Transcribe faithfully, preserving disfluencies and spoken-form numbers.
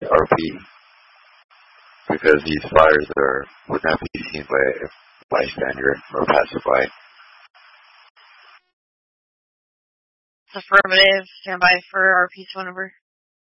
R P, because these fires are would not be seen by a bystander or passerby. Affirmative. Stand by for R P's phone number.